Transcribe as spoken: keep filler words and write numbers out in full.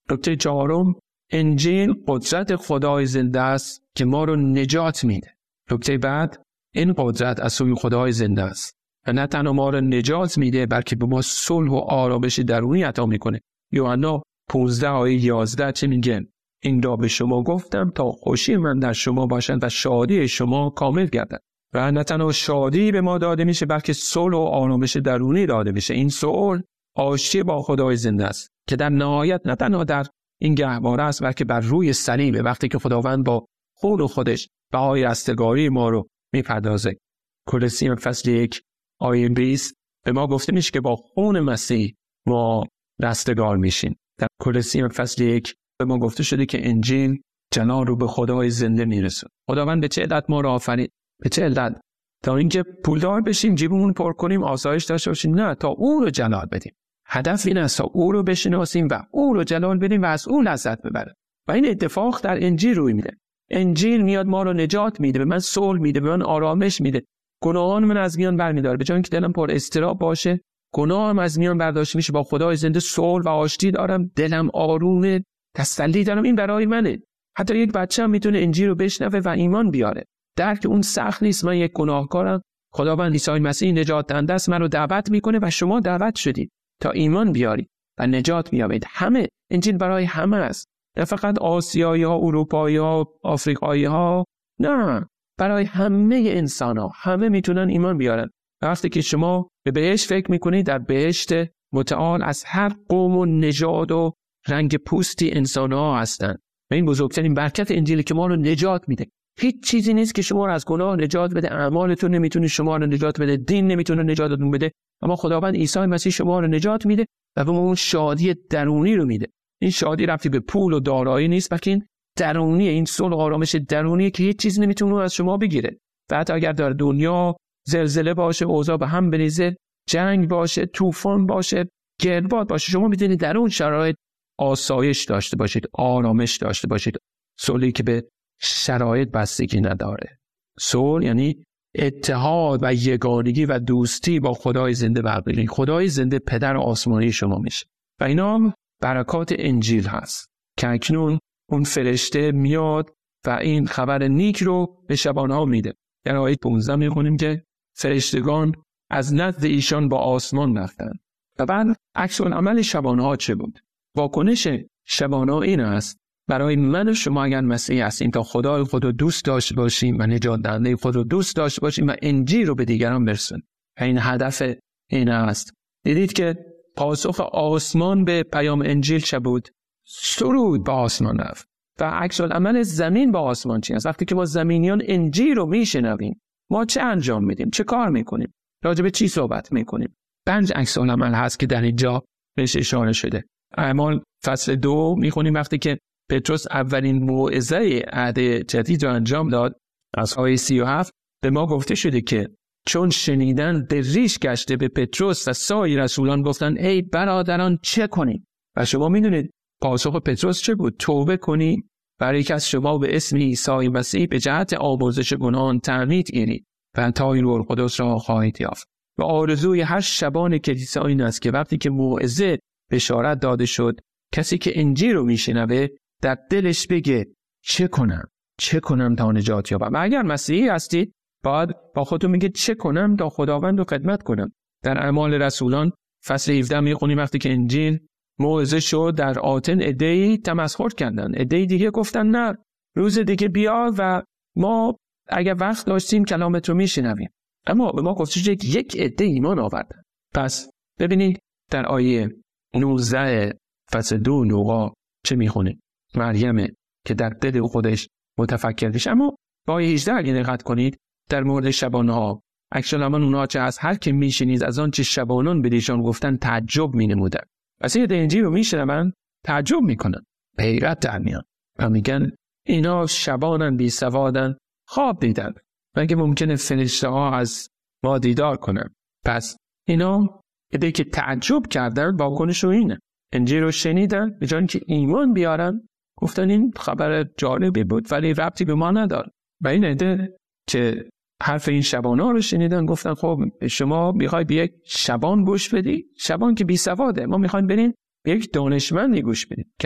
نکته چهارم، انجیل قدرت خدای زنده است که ما رو نجات میده. نکته بعد، این قدرت از سوی خدای زنده است و نه تنها ما رو نجات میده بلکه به ما صلح و آرامش درونی عطا میکنه. یوحنا پانزده آیه یازده چه میگه؟ این را به شما گفتم تا خوشی من در شما باشد و شادی شما کامل گردد. و نه تنها شادی به ما داده میشه بلکه صلح و آرامش درونی داده میشه. این صلح آشتی با خدای زنده است که در نهایت نه تنها در این گهواره است بلکه بر روی صلیب، وقتی که خداوند با خون خودش بهای رستگاری ما رو میپردازه. کولوسیان فصل یک آیه بیست به ما گفته میشه که با خون مسیح ما رستگار میشیم. در کولوسیان فصل یک به ما گفته شده که انجیل جلال رو به خدای زنده میرسونه. خداوند به چه علت ما رو آفرید؟ به چه علت؟ تا اینکه پولدار بشیم، جیبمون پر کنیم، آسایش داشته باشیم؟ نه، تا او رو جلال بدیم. هدف این است تا او رو بشناسیم و او رو جلال بدیم و از او لذت ببریم. و این اتفاق در انجیل روی میده. انجیل میاد ما رو نجات میده، به من صلح میده، به من آرامش میده. گناهان من از میان برمیداره. به جای اینکه دلم پر اضطراب باشه، گناهم از میان برداشته میشه. با خدای زنده صلح و آشتی دارم، دلم آرومه، تسلی دارم. این برای منه. حتی یک بچه هم میتونه انجیل رو بشنوه و ایمان بیاره. درک اون سخت نیست. من یک گناهکارم، خداوند عیسی مسیح نجات دهنده است، من رو دعوت میکنه و شما دعوت شدید تا ایمان بیارید و نجات بیابید. همه انجیل برای همه است، نه فقط آسیایی ها، اروپایی ها، آفریقایی ها، نه، برای همه انسان ها. همه میتونن ایمان بیارن. وقتی که شما به بهشت فکر میکنید، در بهشت متعال از هر قوم و نژاد و رنگ پوستی انسان ها هستن و این بزرگترین برکت انجیلی که ما رو نجات میده. هیچ چیزی نیست که شما رو از گناه نجات بده. اعمالتون نمیتونه شما رو نجات بده، دین نمیتونه نجاتتون بده، اما خداوند عیسی مسیح شما رو نجات میده و به ما اون شادی درونی رو میده. این شادی ربطی به پول و دارایی نیست، بلکه این درونی، این صلح و آرامش درونی که هیچ چیز نمیتونه از شما بگیره. و حتی اگر در دنیا زلزله باشه، اوضاع به هم بریزه، جنگ باشه، طوفان باشه، گردباد باشه، شما میتونید در اون شرایط آسایش داشته باشید، آرامش داشته باشید. صلحی که به شرایط بستگی نداره. صلح یعنی اتحاد و یگانگی و دوستی با خدای زنده برقراری. خدای زنده پدر آسمانی شما میشه و اینا برکات انجیل هست که اکنون اون فرشته میاد و این خبر نیک رو به شبانها میده. در آیه پانزده میخونیم که فرشتگان از نزد ایشان با آسمان رفتن. و بعد عکس العمل شبانها چه بود؟ واکنش شبانها این است: برای من و شما اگر مسیحی هستیم تا خدای خود رو دوست داشته باشیم و نجات دهنده خود رو دوست داشته باشیم و انجیل رو به دیگران برسونیم. این هدف این است. دیدید که پاسخ آسمان به پیام انجیل چه بود؟ سرود به آسمان رفت. و عکس العمل زمین با آسمان چی است؟ وقتی که ما زمینیان انجیل رو میشنویم، ما چه انجام میدیم؟ چه کار میکنیم؟ راجع به چی صحبت میکنیم؟ پنج عکس العمل هست که در اینجا بهش اشاره شده. اعمال فصل دو میخونیم وقتی که پتروس اولین موعظه عهد جدید رو انجام داد، از آیه سی و هفت به ما گفته شده که چون شنیدن به ریش گشته، به پتروس و سایر رسولان گفتن ای برادران چه کنیم؟ و شما میدونید پاسخ پتروس چه بود؟ توبه کنیم، برای که از شما به اسم عیسی مسیح به جهت آمرزش گناهان تعمید گیرید و تای روح القدس را خواهید یافت. و آرزوی هر شبان کلیسا این است که وقتی که موعظه بشارت داده شد، کسی که انجیل رو میشنوه در دلش بگه چه کنم؟ چه کنم تا نجات یابم؟ و اگر مسیحی هستید باید با خودتون میگه چه کنم تا خداوند رو خدمت کنم. در اعمال رسولان فصل هفده میخونیم وقتی که انجیل موعظه شد، در آتن عده‌ای تمسخر کردن، عده‌ای دیگه گفتن نه، روز دیگه بیا و ما اگر وقت داشتیم کلامت رو میشنویم. اما به ما گفته شد یک عده ایمان آوردن. پس ببینید در آیه نوزده فصل دو لوقا چه میخونه؟ مریم که در دل خودش متفکر بشه. اما با آیه هجده اگه دقت کنید در مورد شبانها، اکشن من اونها چه از هر که میشنید از آن چه شبانان به ایشان گفتن تعجب مینمودند. پس این انجیل رو میشنون تعجب میکنن، حیرت در میان و میگن اینا شبانن، بی سوادن، خواب دیدن. مگه ممکنه فرشته ها از ما دیدار کنن؟ پس اینا ایده که تعجب کردن واکنش رو اینه. انجیل رو شنیدن، به جای اینکه ایمان بیارن گفتن این خبر جالبی بود ولی ربطی به ما نداره. و این ایده که حرف این شبانا رو شنیدن گفتن خب شما میخوای به یک شبان گوش بدی؟ شبان که بی سواده، ما میخوایم بریم به یک دانشمندی گوش بدیم که